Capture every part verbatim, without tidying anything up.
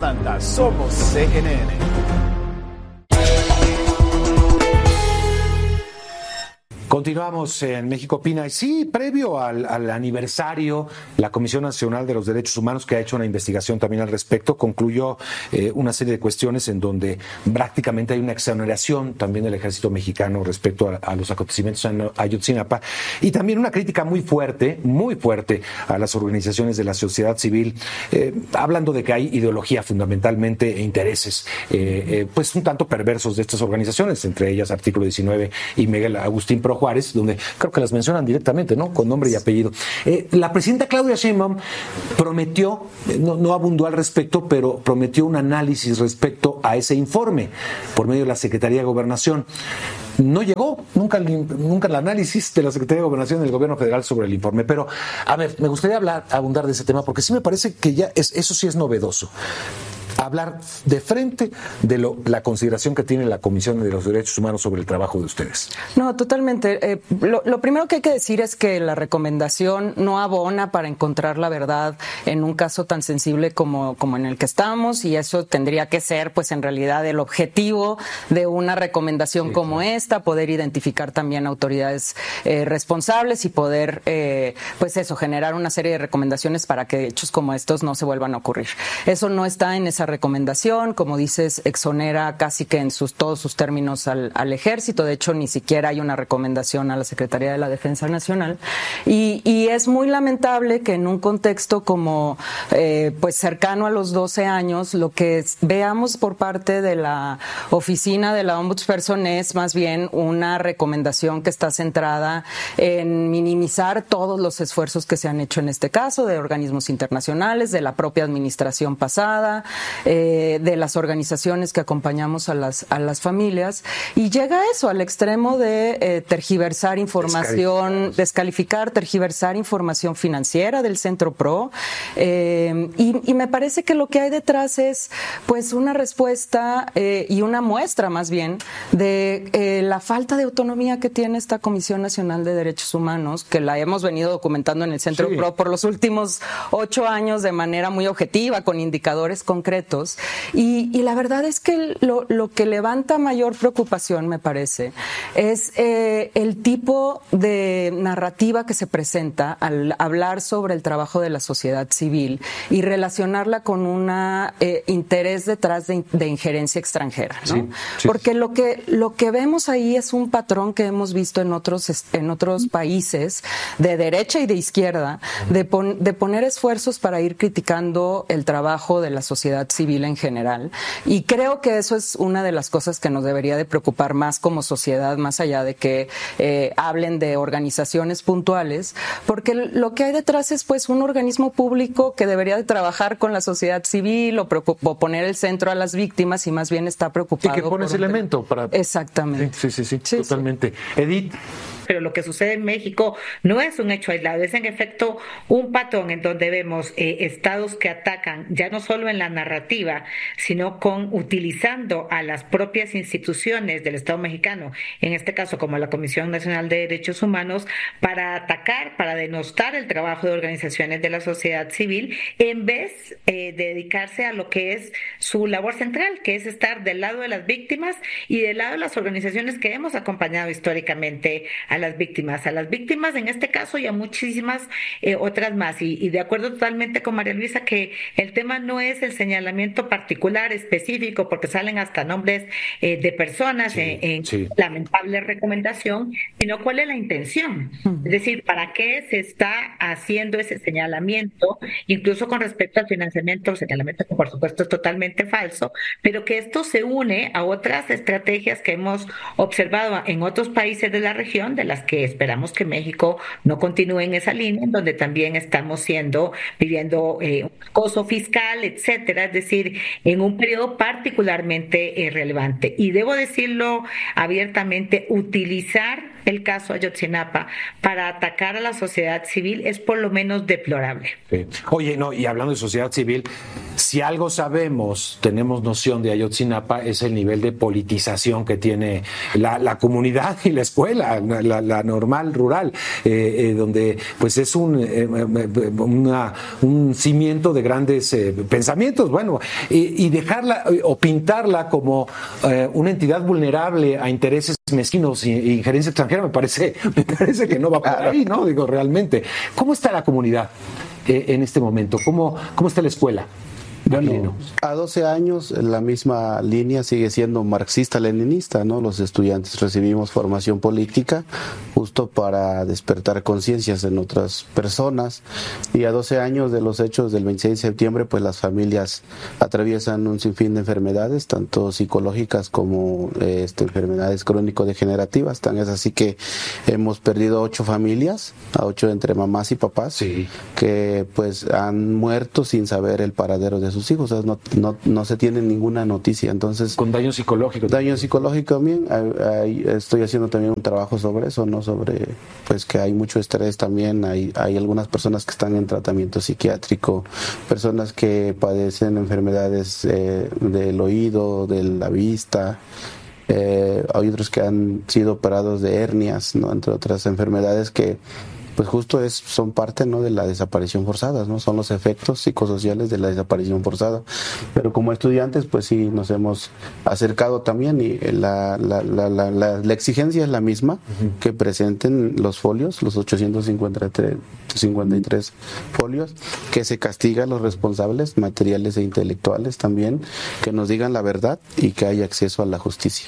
Somos C N N. Continuamos en México Opina. Y sí, previo al, al aniversario, la Comisión Nacional de los Derechos Humanos, que ha hecho una investigación también al respecto, concluyó eh, una serie de cuestiones en donde prácticamente hay una exoneración también del ejército mexicano respecto a, a los acontecimientos en Ayotzinapa, y también una crítica muy fuerte, muy fuerte a las organizaciones de la sociedad civil, eh, hablando de que hay ideología fundamentalmente e intereses eh, eh, pues un tanto perversos de estas organizaciones, entre ellas Artículo diecinueve y Miguel Agustín Pro Juárez, donde creo que las mencionan directamente, ¿no? Con nombre y apellido. Eh, la presidenta Claudia Sheinbaum prometió, no, no abundó al respecto, pero prometió un análisis respecto a ese informe por medio de la Secretaría de Gobernación. No llegó nunca el, nunca el análisis de la Secretaría de Gobernación del Gobierno Federal sobre el informe, pero a ver, me gustaría hablar, abundar de ese tema, porque sí me parece que ya es, eso sí es novedoso. Hablar de frente de lo, la consideración que tiene la Comisión de los Derechos Humanos sobre el trabajo de ustedes. No, totalmente. Eh, lo, lo primero que hay que decir es que la recomendación no abona para encontrar la verdad en un caso tan sensible como, como en el que estamos, y eso tendría que ser, pues, en realidad el objetivo de una recomendación sí, como claro. esta, poder identificar también autoridades eh, responsables y poder, eh, pues eso, generar una serie de recomendaciones para que hechos como estos no se vuelvan a ocurrir. Eso no está en esa recomendación, como dices, exonera casi que en sus todos sus términos al, al ejército. De hecho, ni siquiera hay una recomendación a la Secretaría de la Defensa Nacional, y, y es muy lamentable que en un contexto como eh, pues cercano a los doce años, lo que veamos por parte de la oficina de la Ombudsperson es más bien una recomendación que está centrada en minimizar todos los esfuerzos que se han hecho en este caso de organismos internacionales, de la propia administración pasada, Eh, de las organizaciones que acompañamos a las a las familias, y llega eso al extremo de eh, tergiversar información, descalificar, tergiversar información financiera del Centro Pro, eh, y, y me parece que lo que hay detrás es pues una respuesta eh, y una muestra más bien de eh, la falta de autonomía que tiene esta Comisión Nacional de Derechos Humanos, que la hemos venido documentando en el Centro sí. Pro por los últimos ocho años de manera muy objetiva, con indicadores concretos. Y, y la verdad es que lo, lo que levanta mayor preocupación, me parece, es eh, el tipo de narrativa que se presenta al hablar sobre el trabajo de la sociedad civil y relacionarla con un eh, interés detrás de, de injerencia extranjera, ¿no? Sí, sí. Porque lo que, lo que vemos ahí es un patrón que hemos visto en otros, en otros países de derecha y de izquierda, de, pon, de poner esfuerzos para ir criticando el trabajo de la sociedad civil en general, y creo que eso es una de las cosas que nos debería de preocupar más como sociedad, más allá de que eh, hablen de organizaciones puntuales, porque lo que hay detrás es pues un organismo público que debería de trabajar con la sociedad civil o, o poner el centro a las víctimas, y más bien está preocupado. Y que pone ese un... elemento para... Exactamente. Sí, sí, sí, sí, sí totalmente. Sí. Edith. Pero lo que sucede en México no es un hecho aislado, es en efecto un patrón en donde vemos eh, estados que atacan ya no solo en la narrativa, sino con utilizando a las propias instituciones del Estado mexicano, en este caso como la Comisión Nacional de Derechos Humanos, para atacar, para denostar el trabajo de organizaciones de la sociedad civil, en vez eh, de dedicarse a lo que es su labor central, que es estar del lado de las víctimas y del lado de las organizaciones que hemos acompañado históricamente a las víctimas, a las víctimas en este caso y a muchísimas eh, otras más. Y, y de acuerdo totalmente con María Luisa que el tema no es el señalamiento particular, específico, porque salen hasta nombres eh, de personas sí, en, en sí. lamentable recomendación, sino cuál es la intención. Es decir, ¿para qué se está haciendo ese señalamiento? Incluso con respecto al financiamiento, señalamiento que por supuesto es totalmente falso, pero que esto se une a otras estrategias que hemos observado en otros países de la región, de las que esperamos que México no continúe en esa línea, en donde también estamos siendo, viviendo eh, un acoso fiscal, etcétera, es decir, en un periodo particularmente eh, relevante. Y debo decirlo abiertamente, utilizar el caso Ayotzinapa para atacar a la sociedad civil es por lo menos deplorable. Sí. Oye, no, y hablando de sociedad civil, si algo sabemos, tenemos noción de Ayotzinapa, es el nivel de politización que tiene la, la comunidad y la escuela, la, la normal rural, eh, eh, donde pues es un, eh, una, un cimiento de grandes eh, pensamientos, bueno, y, y dejarla o pintarla como eh, una entidad vulnerable a intereses mezquinos y, y injerencia extranjera, me parece, me parece que no va por ahí, ¿no? Digo, realmente. ¿Cómo está la comunidad eh, en este momento? ¿Cómo, cómo está la escuela? Bueno, a doce años la misma línea sigue siendo marxista-leninista, ¿no? Los estudiantes recibimos formación política justo para despertar conciencias en otras personas, y a doce años de los hechos del veintiséis de septiembre, pues las familias atraviesan un sinfín de enfermedades, tanto psicológicas como eh, este, enfermedades crónico-degenerativas. Tan es así que hemos perdido ocho familias, a ocho entre mamás y papás, sí, que pues han muerto sin saber el paradero de sus hijos, o sea, no, no, no se tiene ninguna noticia. Entonces, con daño psicológico. Daño psicológico también. Hay, hay, estoy haciendo también un trabajo sobre eso, no sobre, pues que hay mucho estrés también. Hay, hay algunas personas que están en tratamiento psiquiátrico, personas que padecen enfermedades eh, del oído, de la vista. Eh, hay otros que han sido operados de hernias, ¿no? Entre otras enfermedades que pues justo es son parte, ¿no?, de la desaparición forzada, ¿no? Son los efectos psicosociales de la desaparición forzada. Pero como estudiantes, pues sí nos hemos acercado también, y la, la, la, la, la, la exigencia es la misma, uh-huh, que presenten los folios, los ochocientos cincuenta y tres folios, que se castiga a los responsables materiales e intelectuales también, que nos digan la verdad y que haya acceso a la justicia.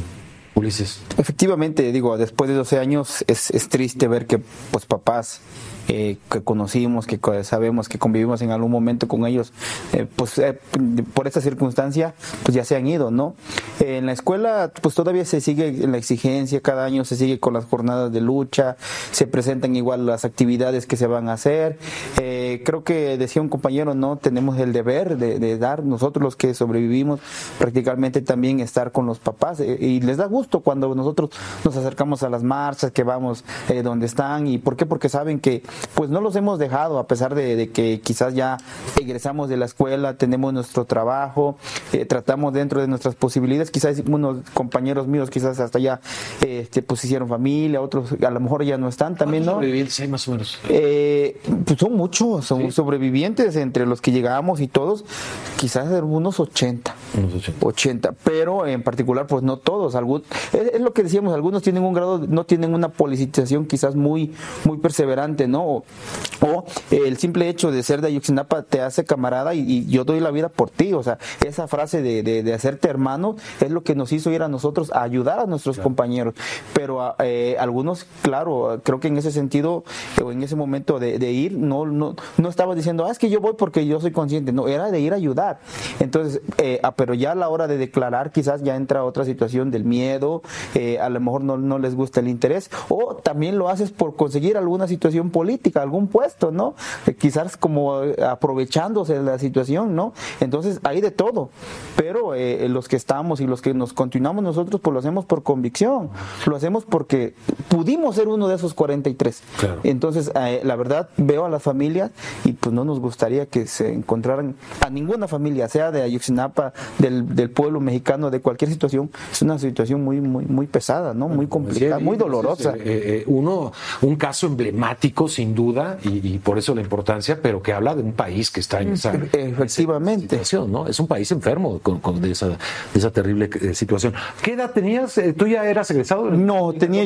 Ulises. Efectivamente, digo, después de doce años es, es triste ver que pues papás eh, que conocimos, que sabemos, que convivimos en algún momento con ellos, eh, pues eh, por esta circunstancia pues ya se han ido, ¿no? Eh, en la escuela pues todavía se sigue en la exigencia, cada año se sigue con las jornadas de lucha, se presentan igual las actividades que se van a hacer. Eh, creo que decía un compañero, ¿no? Tenemos el deber de, de dar, nosotros los que sobrevivimos, prácticamente también estar con los papás, eh, y les da gusto cuando nosotros nos acercamos a las marchas, que vamos eh, donde están. ¿Y por qué? Porque saben que pues no los hemos dejado, a pesar de, de que quizás ya egresamos de la escuela, tenemos nuestro trabajo, eh, tratamos dentro de nuestras posibilidades. Quizás unos compañeros míos quizás hasta ya este, pues hicieron familia, otros a lo mejor ya no están también, ¿no? ¿Sobrevivientes hay más o menos? Eh, pues son muchos, son ¿sí? sobrevivientes entre los que llegamos y todos, quizás unos ochenta, unos ochenta, ochenta, pero en particular pues no todos. Algún, es, es lo que decíamos, algunos tienen un grado, no tienen una politización quizás muy, muy perseverante, ¿no? O, o eh, el simple hecho de ser de Ayotzinapa te hace camarada y, y yo doy la vida por ti. O sea, esa frase de, de, de hacerte hermano es lo que nos hizo ir a nosotros a ayudar a nuestros claro. compañeros. Pero eh, algunos, claro, creo que en ese sentido o en ese momento de, de ir, no, no, no estaba diciendo, ah, es que yo voy porque yo soy consciente. No, era de ir a ayudar. Entonces, eh, ah, pero ya a la hora de declarar quizás ya entra otra situación del miedo, eh, a lo mejor no, no les gusta el interés, o también lo haces por conseguir alguna situación política, algún puesto, ¿no? Eh, quizás como aprovechándose de la situación, ¿no? Entonces hay de todo, pero eh, los que estamos y los que nos continuamos nosotros, pues lo hacemos por convicción, lo hacemos porque pudimos ser uno de esos cuarenta y tres. Claro. Entonces, eh, la verdad, veo a las familias y pues no nos gustaría que se encontraran a ninguna familia, sea de Ayotzinapa, del, del pueblo mexicano, de cualquier situación. Es una situación muy, muy, muy pesada, ¿no? Muy complicada, muy dolorosa. Eh, eh, uno, un caso emblemático, sin duda, y, y por eso la importancia, pero que habla de un país que está en esa, efectivamente, esa situación, ¿no? Es un país enfermo con, con de, esa, de esa terrible eh, situación. ¿Qué edad tenías? ¿Tú ya eras egresado? No, tenía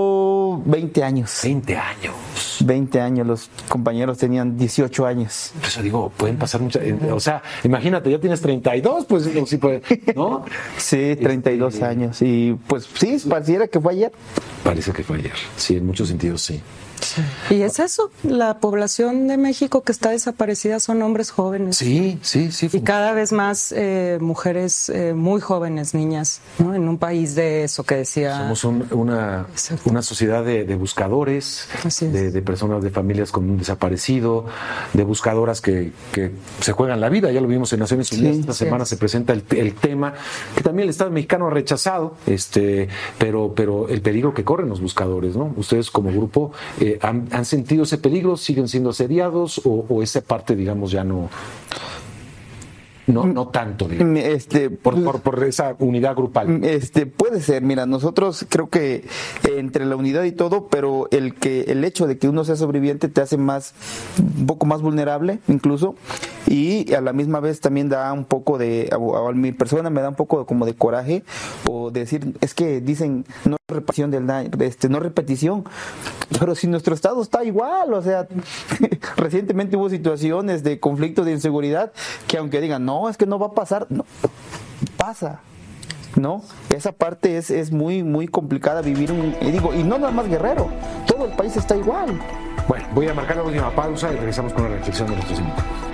yo veinte años. veinte años. veinte años, los compañeros tenían dieciocho años. Por eso digo, pueden pasar muchas, eh, o sea, imagínate, ya tienes treinta y dos, pues sí puede, ¿no? Sí, treinta y dos este... años, y pues sí, pareciera que fue ayer. Parece que fue ayer, sí, en muchos sentidos sí. Sí. Y es eso, la población de México que está desaparecida son hombres jóvenes. Sí, sí, sí. Y cada vez más eh, mujeres eh, muy jóvenes, niñas, ¿no? En un país de eso que decía... Somos un, una, una sociedad de, de buscadores, de, de personas, de familias con un desaparecido, de buscadoras que, que se juegan la vida. Ya lo vimos en Naciones Unidas. Sí, esta semana es. se presenta el, el tema, que también el Estado mexicano ha rechazado, este, pero, pero el peligro que corren los buscadores, ¿no? Ustedes como grupo eh, han, han sentido ese peligro, siguen siendo asediados o, o esa parte, digamos, ya no... No, no tanto, digamos, este, por, por, por esa unidad grupal. Este, puede ser, mira, nosotros creo que entre la unidad y todo, pero el que el hecho de que uno sea sobreviviente te hace más, un poco más vulnerable incluso, y a la misma vez también da un poco de, a, a mi persona me da un poco de, como de coraje, o decir, es que dicen no repetición del daño, este, no repetición, pero si nuestro estado está igual, o sea, recientemente hubo situaciones de conflicto, de inseguridad, que aunque digan, no, es que no va a pasar, no, pasa, ¿no? Esa parte es, es muy, muy complicada vivir un, y digo, y no nada más Guerrero, todo el país está igual. Bueno, voy a marcar la última pausa y regresamos con la reflexión de nuestros invitados.